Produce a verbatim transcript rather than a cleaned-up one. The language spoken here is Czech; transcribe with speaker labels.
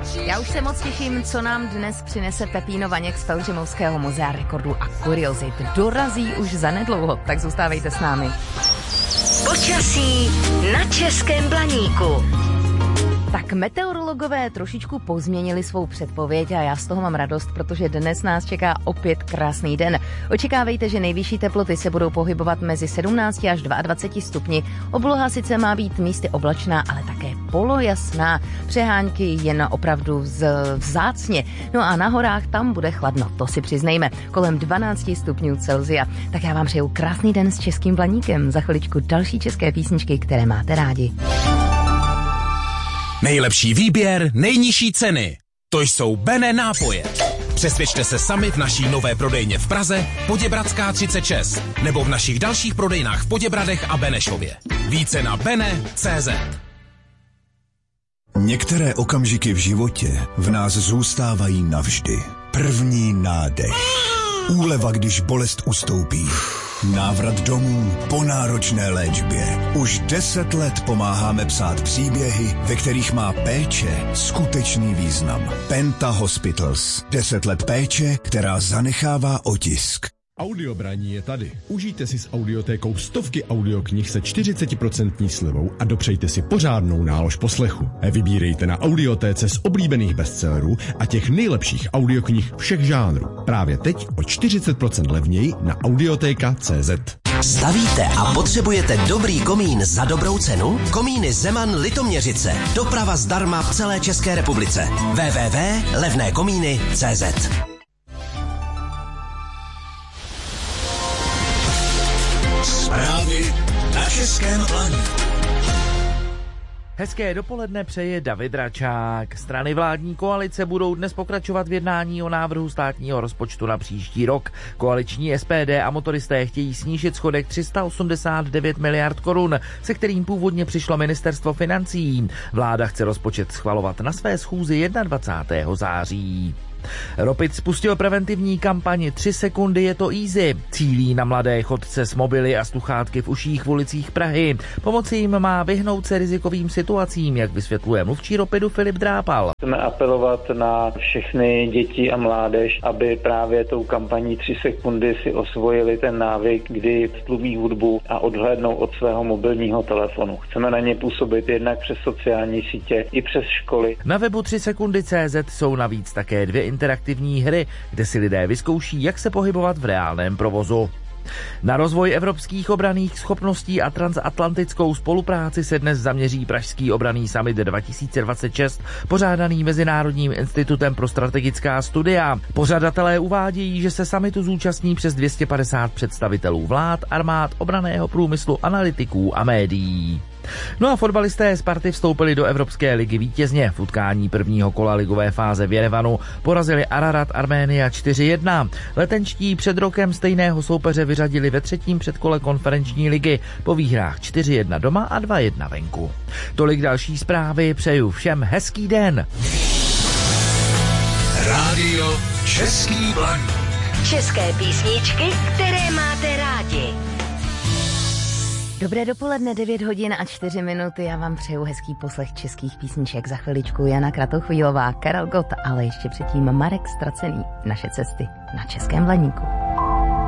Speaker 1: Já už se moc těším, co nám dnes přinese Pepíno Vaněk z Pelhřimovského muzea rekordů a kuriozit. Dorazí už zanedlouho, tak zůstávejte s námi.
Speaker 2: Počasí na Českém Blaníku.
Speaker 1: Tak meteorologové trošičku pozměnili svou předpověď a já z toho mám radost, protože dnes nás čeká opět krásný den. Očekávejte, že nejvyšší teploty se budou pohybovat mezi sedmnácti až dvaceti dvěma stupni. Obloha sice má být místy oblačná, ale také polojasná. Přehánky jen opravdu vzácně. No a na horách tam bude chladno, to si přiznejme, kolem dvanáct stupňů Celsia. Tak já vám přeju krásný den s Českým Blaníkem. Za chviličku další české písničky, které máte rádi.
Speaker 3: Nejlepší výběr, nejnižší ceny. To jsou Bene nápoje. Přesvědčte se sami v naší nové prodejně v Praze, Poděbradská třicet šest, nebo v našich dalších prodejnách v Poděbradech a Benešově. Více na bene tečka cé zet.
Speaker 4: Některé okamžiky v životě v nás zůstávají navždy. První nádech. Úleva, když bolest ustoupí. Návrat domů po náročné léčbě. Už deset let pomáháme psát příběhy, ve kterých má péče skutečný význam. Penta Hospitals. Deset let péče, která zanechává otisk.
Speaker 5: Audiobraní je tady. Užijte si s audiotékou stovky audioknih se čtyřicet procent slevou a dopřejte si pořádnou nálož poslechu. Vybírejte na audiotéce z oblíbených bestsellerů a těch nejlepších audioknih všech žánrů. Právě teď o čtyřicet procent levněji na audiotéka tečka cé zet.
Speaker 6: Stavíte a potřebujete dobrý komín za dobrou cenu? Komíny Zeman Litoměřice. Doprava zdarma v celé České republice. w w w tečka levné komíny tečka cé zet.
Speaker 4: Zprávy na Českém Blaníku.
Speaker 7: Hezké dopoledne přeje David Račák. Strany vládní koalice budou dnes pokračovat v jednání o návrhu státního rozpočtu na příští rok. Koaliční S P D a motoristé chtějí snížit schodek tři sta osmdesát devět miliard korun, se kterým původně přišlo ministerstvo financí. Vláda chce rozpočet schvalovat na své schůzi dvacátého prvního září. Ropit spustil preventivní kampaň tři sekundy je to easy. Cílí na mladé chodce s mobily a sluchátky v uších v ulicích Prahy. Pomoci jim má vyhnout se rizikovým situacím, jak vysvětluje mluvčí Ropidu Filip Drápal.
Speaker 8: Chceme apelovat na všechny děti a mládež, aby právě tou kampaní tři sekundy si osvojili ten návyk, kdy stlumí hudbu a odhlédnou od svého mobilního telefonu. Chceme na ně působit jednak přes sociální sítě i přes školy.
Speaker 7: Na webu tři sekundy tečka cé zet jsou navíc také dvě interaktivní hry, kde si lidé vyzkouší, jak se pohybovat v reálném provozu. Na rozvoj evropských obranných schopností a transatlantickou spolupráci se dnes zaměří Pražský obranný summit dva tisíce dvacet šest, pořádaný Mezinárodním institutem pro strategická studia. Pořadatelé uvádějí, že se summitu zúčastní přes dvě stě padesát představitelů vlád, armád, obranného průmyslu, analytiků a médií. No a fotbalisté Sparty vstoupili do Evropské ligy vítězně. V utkání prvního kola ligové fáze v Jerevanu porazili Ararat Arménia čtyři jedna. Letenčtí před rokem stejného soupeře vyřadili ve třetím předkole konferenční ligy po výhrách čtyři jedna doma a dva jedna venku. Tolik další zprávy, přeju všem hezký den.
Speaker 4: Rádio Český Blaník.
Speaker 2: České písničky, které máte rádi.
Speaker 1: Dobré dopoledne, devět hodin a čtyři minuty. Já vám přeju hezký poslech českých písniček. Za chviličku Jana Kratochvílová, Karel Gott, ale ještě předtím Marek Stracený. Naše cesty na Českém Blaníku.